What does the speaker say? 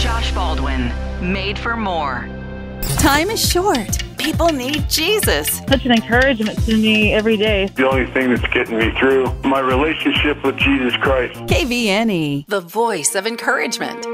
Josh Baldwin, Made for More. Time is short. People need Jesus. Such an encouragement to me every day. The only thing that's getting me through, my relationship with Jesus Christ. KVNE, The voice of encouragement.